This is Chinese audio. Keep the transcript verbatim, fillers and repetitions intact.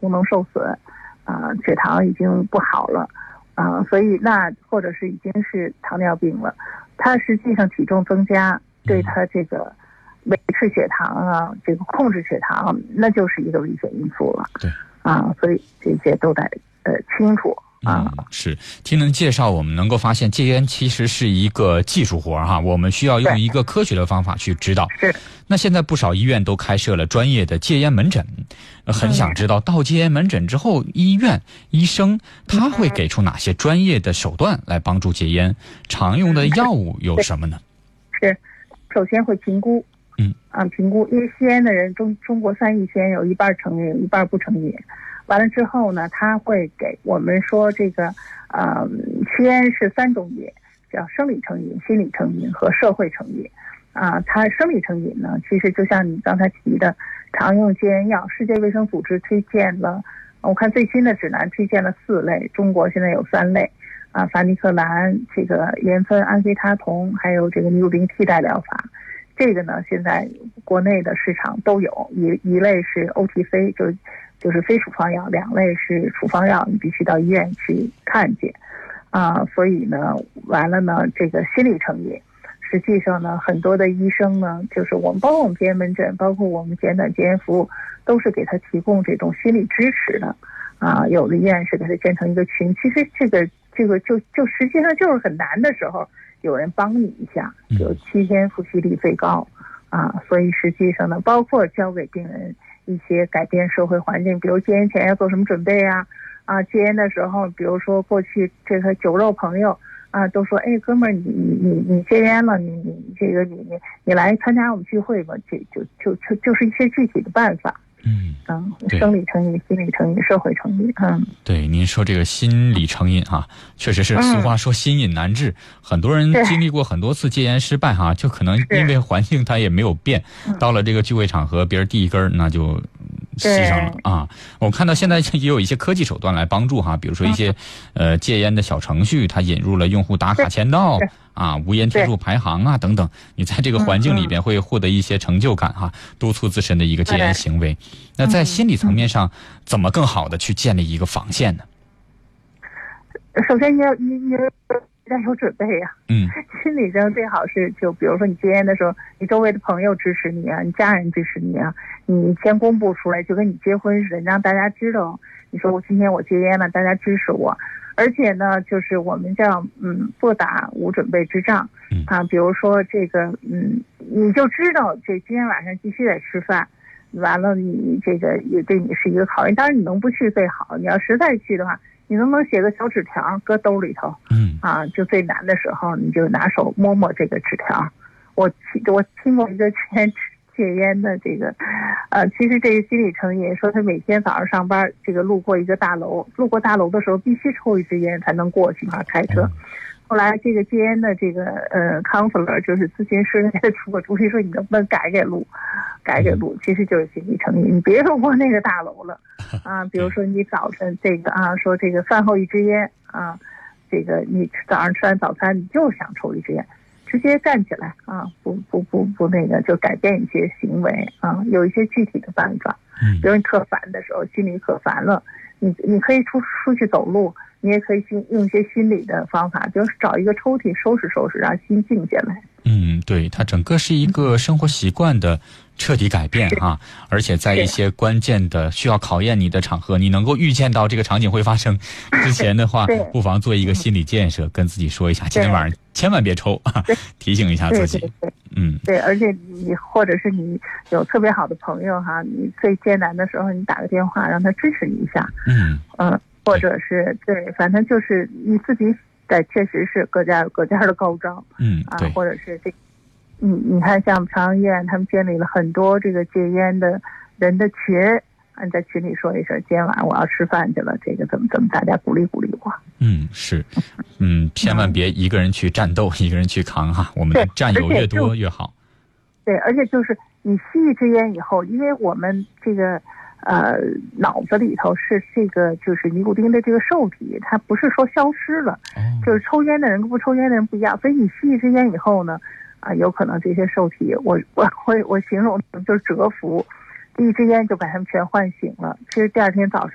功能受损，啊、呃，血糖已经不好了，啊、呃，所以那或者是已经是糖尿病了，他实际上体重增加对他这个维持血糖啊，这个控制血糖，那就是一个危险因素了。 对， 啊，所以这些都得呃清楚。 嗯，是听您介绍，我们能够发现戒烟其实是一个技术活哈，我们需要用一个科学的方法去指导。 是。 那现在不少医院都开设了专业的戒烟门诊，呃、很想知道到戒烟门诊之后，医院医生他会给出哪些专业的手段来帮助戒烟？常用的药物有什么呢？ 是，首先会评估， 嗯啊，评估，因为吸烟的人中中国三亿吸烟有一半成瘾，有一半不成瘾。完了之后呢，他会给我们说这个，呃，吸烟是三种瘾，叫生理成瘾、心理成瘾和社会成瘾。啊，它生理成瘾呢，其实就像你刚才提的，常用戒烟药，世界卫生组织推荐了，我看最新的指南推荐了四类，中国现在有三类，啊，伐尼克兰、这个盐酚安非他酮，还有这个尼古丁替代疗法。这个呢，现在国内的市场都有，一一类是 O T C， 就是就是非处方药，两类是处方药，你必须到医院去看见，啊，所以呢，完了呢，这个心理成瘾，实际上呢，很多的医生呢，就是我们包括我们戒烟门诊，包括我们简短戒烟服务，都是给他提供这种心理支持的，啊，有的医院是给他建成一个群，其实这个这个就就实际上就是很难的时候，有人帮你一下，有七天复习率最高，啊，所以实际上呢，包括教给病人一些改变社会环境，比如戒烟前要做什么准备啊？啊，戒烟的时候，比如说过去这个酒肉朋友啊，都说，哎，哥们儿，你你你你戒烟了，你你这个你你你来参加我们聚会吧，这就就就就是一些具体的办法。 嗯嗯，生理成瘾、心理成瘾、社会成瘾。嗯， 对，您说这个心理成瘾哈、啊，确实是俗话说心瘾难治，嗯、很多人经历过很多次戒烟失败哈、啊，就可能因为环境它也没有变，到了这个聚会场合，别人递一根那就吸上了啊。我看到现在也有一些科技手段来帮助哈，比如说一些呃戒烟的小程序，它引入了用户打卡签到。啊，无烟天数排行啊，等等，你在这个环境里边会获得一些成就感哈、啊，督促自身的一个戒烟行为。那在心理层面上，怎么更好的去建立一个防线呢？ 首先你要你你要有准备呀、啊，嗯，心理上最好是就比如说你戒烟的时候，你周围的朋友支持你啊，你家人支持你啊，你先公布出来，就跟你结婚似的，让大家知道，你说我今天我戒烟了，大家支持我。而且呢，就是我们叫嗯不打无准备之仗啊，比如说这个嗯，你就知道这今天晚上必须得吃饭，完了你这个也对你是一个考验。当然你能不去最好，你要实在去的话，你能不能写个小纸条搁兜里头？嗯啊，就最难的时候你就拿手摸摸这个纸条。我我听过一个戒戒烟的这个，呃，其实这个心理成瘾说他每天早上上班，这个路过一个大楼，路过大楼的时候必须抽一支烟才能过去嘛，开车。后来这个戒烟的这个呃 counselor 就是咨询师给他出个主意说你能不能改改路，改改路，其实就是心理成瘾。你别路过那个大楼了啊，比如说你早晨这个啊，说这个饭后一支烟啊，这个你早上吃完早餐你就想抽一支烟。直接站起来啊，不不不不那个，就改变一些行为啊，有一些具体的办法。嗯，比如你特烦的时候，心里可烦了，你你可以出出去走路，你也可以心用一些心理的方法，就是找一个抽屉收拾收拾，让心静下来。 嗯，对，它整个是一个生活习惯的彻底改变哈，而且在一些关键的需要考验你的场合，你能够预见到这个场景会发生之前的话，不妨做一个心理建设，跟自己说一下，今天晚上千万别抽啊，提醒一下自己。 对对对嗯， 对，而且你或者是你有特别好的朋友哈，你最艰难的时候，你打个电话让他支持你一下。嗯嗯，或者是对，反正就是你自己。对，确实是各家有各家的高招， 嗯， 啊，或者是这，你你看像朝阳医院，他们建立了很多这个戒烟的人的群，你在群里说一声，今天晚上我要吃饭去了，这个怎么怎么，大家鼓励鼓励我。 嗯，是，嗯，千万别一个人去战斗，一个人去扛哈，我们的战友越多越好。 对，而且就是你吸一支烟以后，因为我们这个。呃，脑子里头是这个就是尼古丁的这个受体，它不是说消失了，嗯、就是抽烟的人跟不抽烟的人不一样，所以你吸一支烟以后呢，啊、呃，有可能这些受体，我我我我形容就是蛰伏，第一支烟就把他们全唤醒了，其实第二天早上。